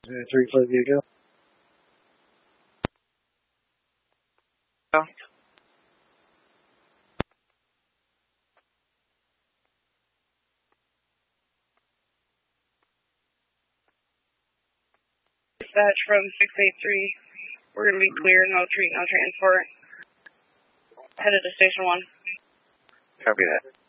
3 flight vehicle. Dispatch from 683. We're going to be clear, no treat, no transport. Headed to station 1. Copy that.